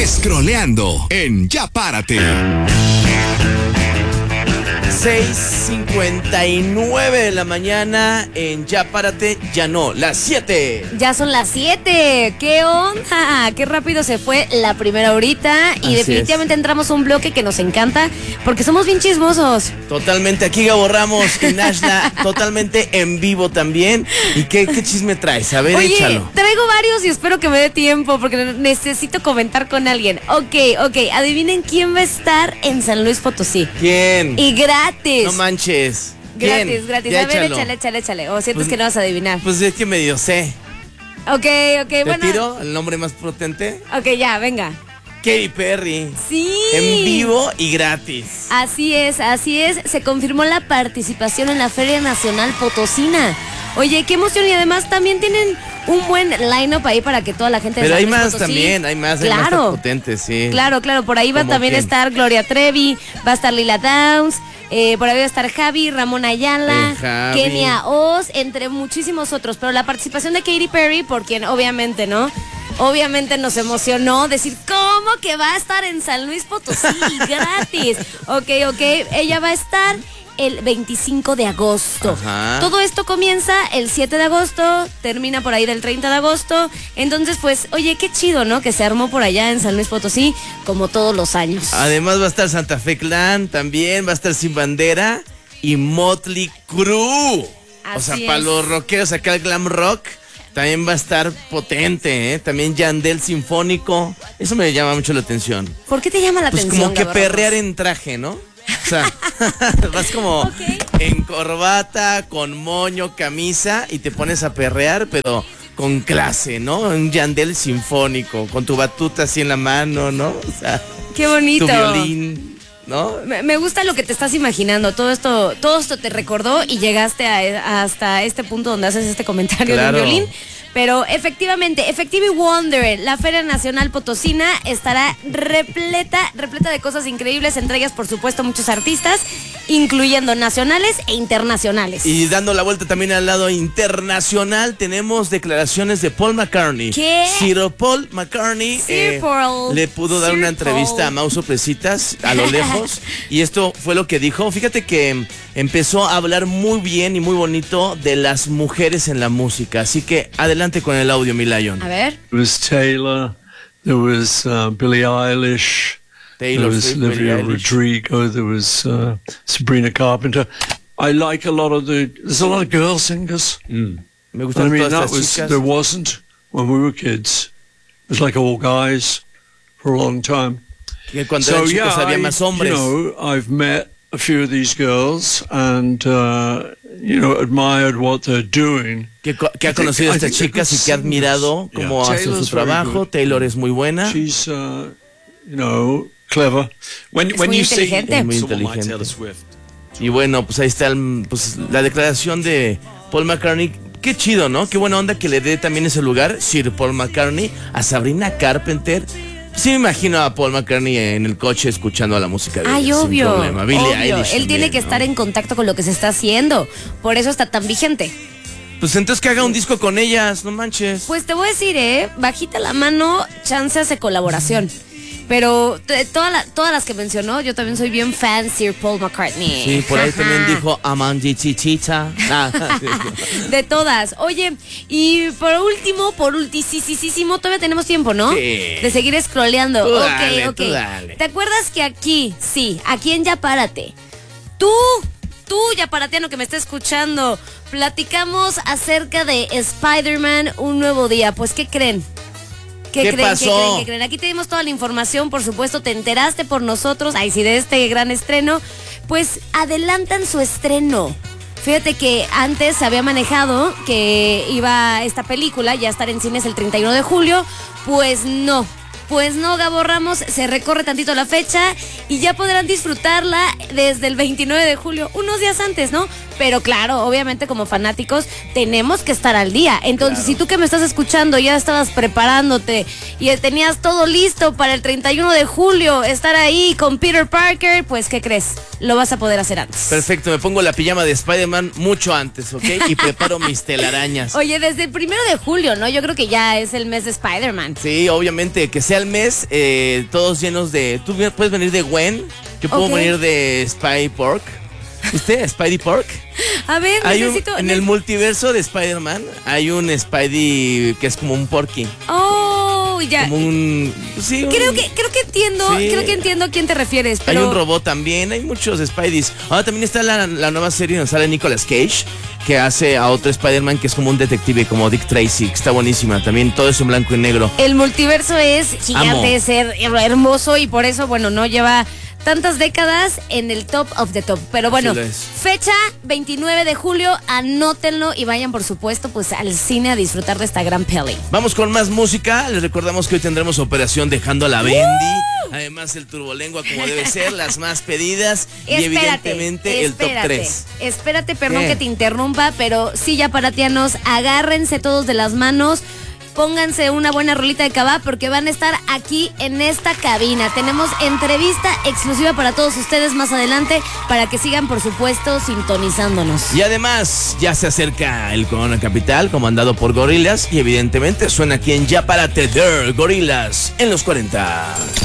Scrolleando en Ya Párate. 6:59 de la mañana en Ya Párate, ya no, las 7. Ya son las 7. ¿Qué onda? Qué rápido se fue la primera horita. Y Así definitivamente entramos a un bloque que nos encanta porque somos bien chismosos. Totalmente, aquí Gabo Ramos y Nashla, totalmente en vivo también. ¿Y qué chisme traes? A ver, Oye, échalo. traigo varios y espero que me dé tiempo porque necesito comentar con alguien. Ok, adivinen quién va a estar en San Luis Potosí. ¿Quién? Y gratis. No manches. ¿Quién? Gratis. Ya A ver, échalo. échale. O sientes Pues, que no vas a adivinar. Pues es que medio sé. Ok, ¿Te bueno. tiro el nombre más potente? Ok, ya, venga. Katy Perry. Sí. En vivo y gratis. Así es. Se confirmó la participación en la Feria Nacional Potosina. Oye, qué emoción. Y además también tienen un buen line-up ahí para que toda la gente de Pero San hay Luis más Potosí. también, hay más potentes, sí. Claro, por ahí va ¿Cómo también a quién? estar Gloria Trevi, va a estar Lila Downs, por ahí va a estar Javi, Ramón Ayala, Javi. Kenia Oz, entre muchísimos otros. Pero la participación de Katy Perry, por quien obviamente, ¿no? Obviamente nos emocionó decir, ¿cómo que va a estar en San Luis Potosí gratis? Ok, ella va a estar el 25 de agosto. Ajá. Todo esto comienza el 7 de agosto, termina por ahí del 30 de agosto. Entonces, pues, oye, qué chido, ¿no? Que se armó por allá en San Luis Potosí, como todos los años. Además va a estar Santa Fe Clan también, va a estar Sin Bandera y Motley Crue. O sea, Así para es. los rockeros acá el glam rock también va a estar potente, ¿eh? También Yandel Sinfónico. Eso me llama mucho la atención. ¿Por qué te llama la Pues atención? como que Gabo perrear Ramos? en traje, ¿no? O sea, vas como en corbata, con moño, camisa y te pones a perrear, pero con clase, ¿no? Un Yandel Sinfónico, con tu batuta así en la mano, ¿no? O sea, Qué bonito. tu violín, ¿no? Me gusta lo que te estás imaginando. Todo esto te recordó y llegaste hasta este punto donde haces este comentario Claro. de un violín. Pero efectivamente, Effective Wonder, la Feria Nacional Potosina estará repleta de cosas increíbles, entre ellas, por supuesto, muchos artistas, incluyendo nacionales e internacionales. Y dando la vuelta también al lado internacional, tenemos declaraciones de Paul McCartney. ¿Qué? Sir Paul McCartney Sir Paul. le pudo dar Sir una entrevista Paul. a Mau Sorpresitas a lo lejos y esto fue lo que dijo. Fíjate que empezó a hablar muy bien y muy bonito de las mujeres en la música, así que adelante con el audio, mi Lion. A ver. There was Taylor, there was Billie Eilish, Taylor there was Swift, Billie Olivia Eilish. Rodrigo, there was Sabrina Carpenter. I like there's a lot of girl singers. Me And I gustan mean, todas estas chicas. there wasn't when we were kids. It was like all guys for a long time. Que cuando eran chicos había más hombres. I've met a few of these girls and, admired what they're doing. Que ha conocido a estas chicas y que ha admirado cómo hacen su Taylor's very trabajo. good. Taylor es muy buena. She's, clever. Es muy inteligente. Es muy inteligente. Y bueno, pues ahí está la declaración de Paul McCartney. Qué chido, ¿no? Qué buena onda que le dé también ese lugar, Sir Paul McCartney, a Sabrina Carpenter. Sí me imagino a Paul McCartney en el coche escuchando la música de Ay, ella, sin obvio. problema. Billie Obvio. Eilish Él tiene también, que ¿no? estar en contacto con lo que se está haciendo. Por eso está tan vigente. Pues entonces que haga un disco con ellas, no manches. Pues te voy a decir, bajita la mano, chance hace colaboración. Pero todas las que mencionó, yo también soy bien fan Sir Paul McCartney. Sí, por ahí Ajá. también dijo Amanda Chichita. De todas. Oye, y por ultimísimo, todavía tenemos tiempo, ¿no? Sí. De seguir scrolleando. Tú Ok. dale, tú dale. ¿Te acuerdas que aquí en Ya Párate, tú, Ya Parateano que me está escuchando, platicamos acerca de Spider-Man, Un Nuevo Día? Pues, ¿qué creen? ¿Qué pasó? ¿Qué creen? Aquí te dimos toda la información, por supuesto, te enteraste por nosotros, de este gran estreno. Pues adelantan su estreno. Fíjate que antes se había manejado que iba esta película ya a estar en cines el 31 de julio. Pues no, Gabo Ramos, se recorre tantito la fecha y ya podrán disfrutarla desde el 29 de julio, unos días antes, ¿no? Pero claro, obviamente como fanáticos tenemos que estar al día. Entonces, si tú que me estás escuchando ya estabas preparándote y tenías todo listo para el 31 de julio, estar ahí con Peter Parker, pues ¿qué crees? Lo vas a poder hacer antes. Perfecto, me pongo la pijama de Spider-Man mucho antes, ¿ok? Y preparo mis telarañas. Oye, desde el 1 de julio, ¿no? Yo creo que ya es el mes de Spider-Man. Sí, obviamente, que sea al mes, todos llenos de... Tú puedes venir de Gwen, yo puedo venir de Spidey Pork. ¿Usted, Spidey Pork? A ver, en el multiverso de Spider-Man hay un Spidey que es como un Porky. Oh, ya. Como un... Sí, creo que entiendo a quién te refieres. Pero... Hay un robot también, hay muchos Spideys. Ahora también está la nueva serie donde sale Nicolas Cage, que hace a otro Spider-Man que es como un detective, como Dick Tracy, que está buenísima. También todo eso en blanco y negro. El multiverso es gigante, es hermoso y por eso, bueno, no lleva tantas décadas en el top of the top. Pero bueno, fecha 29 de julio, anótenlo y vayan, por supuesto, pues al cine a disfrutar de esta gran peli. Vamos con más música. Les recordamos que hoy tendremos Operación Dejando a la Bendy. Además, el Turbolengua, como debe ser, las más pedidas. Y evidentemente el top 3. Espérate, perdón que te interrumpa, pero sí, ya paratianos, agárrense todos de las manos. Pónganse una buena rolita de Cabá porque van a estar aquí en esta cabina. Tenemos entrevista exclusiva para todos ustedes más adelante para que sigan, por supuesto, sintonizándonos. Y además, ya se acerca el Corona Capital, comandado por Gorillaz, y evidentemente suena aquí en Ya Párate, Gorillaz en los 40.